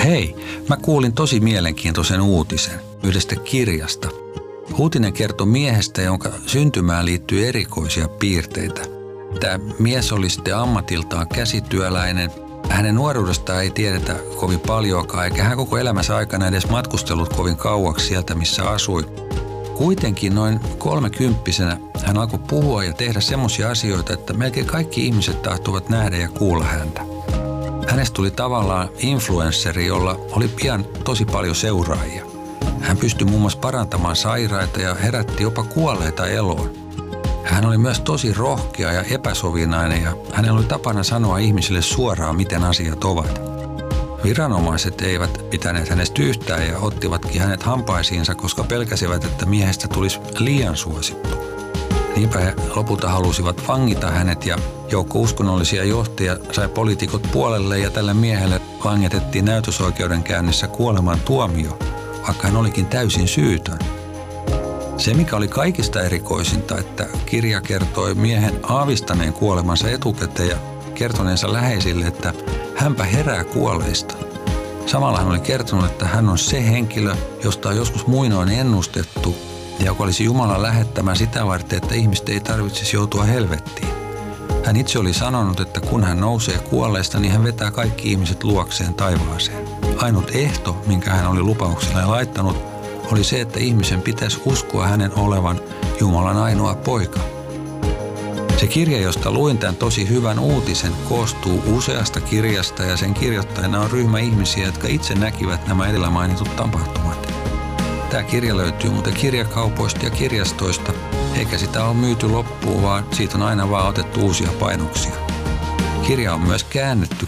Hei, mä kuulin tosi mielenkiintoisen uutisen yhdestä kirjasta. Uutinen kertoi miehestä, jonka syntymään liittyy erikoisia piirteitä. Tämä mies oli sitten ammatiltaan käsityöläinen. Hänen nuoruudestaan ei tiedetä kovin paljoakaan, eikä hän koko elämänsä aikana edes matkustellut kovin kauaksi sieltä, missä asui. Kuitenkin noin 30-vuotiaana hän alkoi puhua ja tehdä semmoisia asioita, että melkein kaikki ihmiset tahtuvat nähdä ja kuulla häntä. Hänestä tuli tavallaan influensseri, jolla oli pian tosi paljon seuraajia. Hän pystyi muun muassa parantamaan sairaita ja herätti jopa kuolleita eloon. Hän oli myös tosi rohkea ja epäsovinainen ja hänellä oli tapana sanoa ihmisille suoraan, miten asiat ovat. Viranomaiset eivät pitäneet hänestä yhtään ja ottivatkin hänet hampaisiinsa, koska pelkäsivät, että miehestä tulisi liian suosittu. Niinpä he lopulta halusivat vangita hänet ja joukko uskonnollisia johtajia sai poliitikot puolelle ja tälle miehelle langetettiin näytösoikeudenkäynnissä kuoleman tuomio, vaikka hän olikin täysin syytön. Se, mikä oli kaikista erikoisinta, että kirja kertoi miehen aavistaneen kuolemansa etukäteen ja kertoneensa läheisille, että hänpä herää kuolleista. Samalla hän oli kertonut, että hän on se henkilö, josta on joskus muinoin ennustettu ja joka olisi Jumalan lähettämä sitä varten, että ihmiset ei tarvitsisi joutua helvettiin. Hän itse oli sanonut, että kun hän nousee kuolleista, niin hän vetää kaikki ihmiset luokseen taivaaseen. Ainut ehto, minkä hän oli lupaukselleen laittanut, oli se, että ihmisen pitäisi uskoa hänen olevan Jumalan ainoa poika. Se kirja, josta luin tämän tosi hyvän uutisen, koostuu useasta kirjasta ja sen kirjoittajana on ryhmä ihmisiä, jotka itse näkivät nämä edellä mainitut tapahtumat. Tämä kirja löytyy muuten kirjakaupoista ja kirjastoista, eikä sitä ole myyty loppuun, vaan siitä on aina vaan otettu uusia painoksia. Kirja on myös käännetty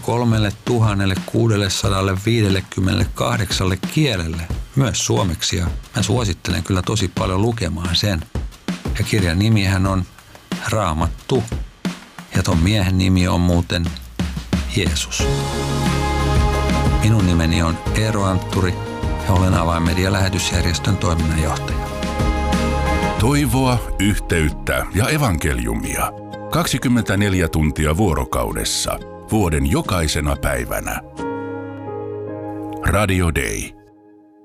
3658 kielelle, myös suomeksi, ja mä suosittelen kyllä tosi paljon lukemaan sen. Ja kirjan nimihän on Raamattu, ja ton miehen nimi on muuten Jeesus. Minun nimeni on Eero Antturi, ja olen Avainmedia-lähetysjärjestön toiminnanjohtaja. Toivoa, yhteyttä ja evankeliumia. 24 tuntia vuorokaudessa, vuoden jokaisena päivänä. Radio Day.